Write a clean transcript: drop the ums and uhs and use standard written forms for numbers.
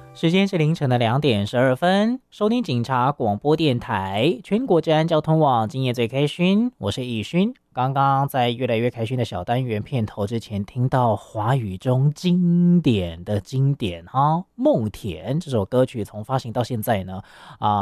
时间是凌晨的2点12分，收听警察广播电台全国治安交通网，今夜最开勋，我是易勋。刚刚在越来越开勋的小单元片头之前，听到华语中经典的经典哈，《梦田》这首歌曲从发行到现在呢，